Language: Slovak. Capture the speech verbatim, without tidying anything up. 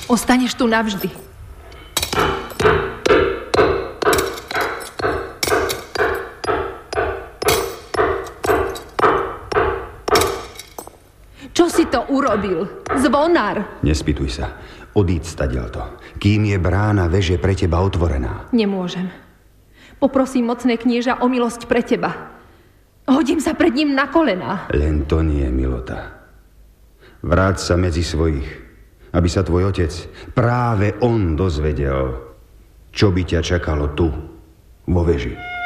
Ostaneš tu navždy. Čo si to urobil? Zvonár! Nespýtuj sa. Odíď stadiaľto. Kým je brána veže pre teba otvorená. Nemôžem. Poprosím mocné knieža o milosť pre teba. Hodím sa pred ním na kolená. Len to nie, milota. Vráť sa medzi svojich, aby sa tvoj otec, práve on dozvedel, čo by ťa čakalo tu, vo veži.